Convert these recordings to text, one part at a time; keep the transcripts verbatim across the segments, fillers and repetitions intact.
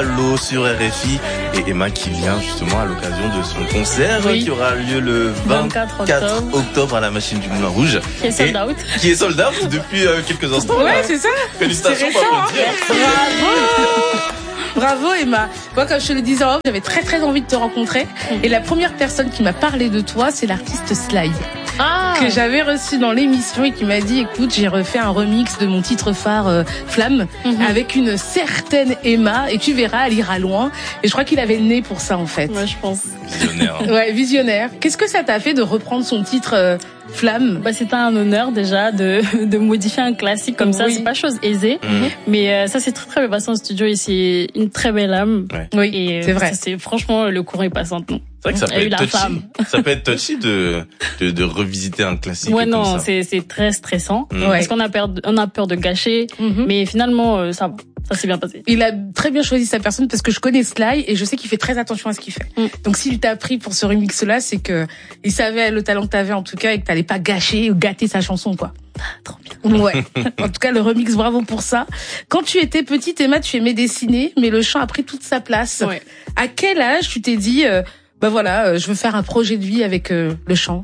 Allo sur R F I et Emma qui vient justement à l'occasion de son concert oui. qui aura lieu le vingt-quatre octobre à la Machine du Moulin Rouge. Qui est sold out. Qui est sold out depuis euh, quelques instants. Ouais, là. c'est ça. Félicitations c'est récent, pour hein. dire. Bravo. Bravo Emma. Moi, comme je te le disais en off, j'avais très très envie de te rencontrer. Et la première personne qui m'a parlé de toi, c'est l'artiste Sly. Ah. Que j'avais reçu dans l'émission et qui m'a dit, écoute, j'ai refait un remix de mon titre phare euh, Flamme mm-hmm. avec une certaine Emma et tu verras, elle ira loin. Et je crois qu'il avait le nez pour ça en fait. Ouais, je pense. Visionnaire. Hein. Ouais, visionnaire. Qu'est-ce que ça t'a fait de reprendre son titre euh, Flamme? Bah, c'était un honneur déjà de, de modifier un classique comme oui. ça. C'est pas chose aisée, mmh. mais euh, ça c'est très très bien passé en studio et c'est une très belle âme. Ouais. Oui, et c'est vrai. Ça, c'est franchement le courant est passant. Non. C'est vrai que ça peut être touchy. Ça peut être touchy de, de, de revisiter un classique. Ouais, non, comme ça. c'est, c'est très stressant. Mmh. Ouais. Parce qu'on a peur, de, on a peur de gâcher. Mmh. Mais finalement, euh, ça va. Ça s'est bien passé. Il a très bien choisi sa personne parce que je connais Sly et je sais qu'il fait très attention à ce qu'il fait. Mmh. Donc s'il t'a pris pour ce remix-là, c'est que il savait le talent que t'avais en tout cas et que t'allais pas gâcher ou gâter sa chanson, quoi. Ah, trop bien. Ouais. En tout cas, le remix, bravo pour ça. Quand tu étais petite, Emma, tu aimais dessiner, mais le chant a pris toute sa place. Ouais. À quel âge tu t'es dit, euh, bah voilà, euh, je veux faire un projet de vie avec euh, le chant?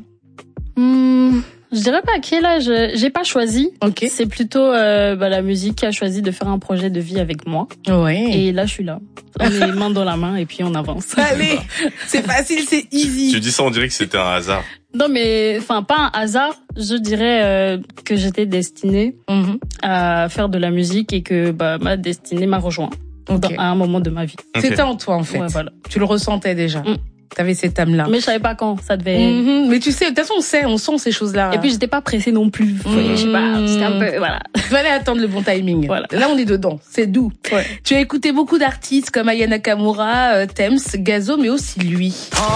Mmh. Je dirais pas à quel âge. J'ai pas choisi. Ok. C'est plutôt euh, bah, la musique qui a choisi de faire un projet de vie avec moi. Ouais. Et là, je suis là. On est main dans la main et puis on avance. Allez, c'est facile, c'est easy. Tu, tu dis ça, on dirait que c'était un hasard. Non, mais enfin pas un hasard. Je dirais euh, que j'étais destinée mm-hmm. à faire de la musique et que bah ma destinée m'a rejoint okay. dans, à un moment de ma vie. Okay. C'était en toi en fait. Ouais, voilà. Tu le ressentais déjà. Mm. T'avais cette âme-là. Mais je savais pas quand ça devait. Mm-hmm. Mais tu sais, de toute façon, on sait, on sent ces choses-là. Et puis j'étais pas pressée non plus. Mm-hmm. Je sais pas, c'était un peu, voilà. Il fallait attendre le bon timing. Voilà. Là, on est dedans. C'est doux. Ouais. Tu as écouté beaucoup d'artistes comme Aya Nakamura, euh, Tems, Gazo, mais aussi lui.